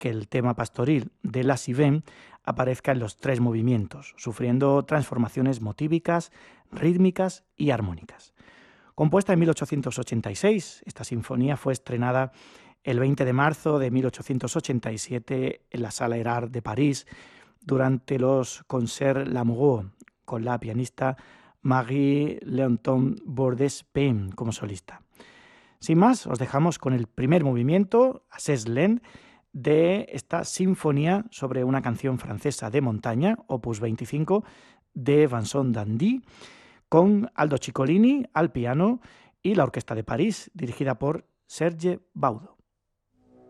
que el tema pastoril de la Siven aparezca en los 3 movimientos, sufriendo transformaciones motívicas, rítmicas y armónicas. Compuesta en 1886, esta sinfonía fue estrenada el 20 de marzo de 1887 en la Sala Erard de París durante los Concerts Lamoureux, con la pianista Marie-Léonton Bordes-Payne como solista. Sin más, os dejamos con el primer movimiento, Assez lent, de esta sinfonía sobre una canción francesa de montaña, opus 25, de Vincent Dandy, con Aldo Ciccolini al piano y la Orquesta de París, dirigida por Serge Baudo.